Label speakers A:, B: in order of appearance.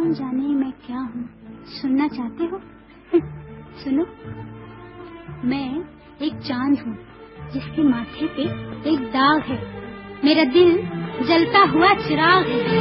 A: कौन जाने मैं क्या हूँ। सुनना चाहते हो? सुनो, मैं एक चांद हूँ जिसके माथे पे एक दाग है। मेरा दिल जलता हुआ चिराग है।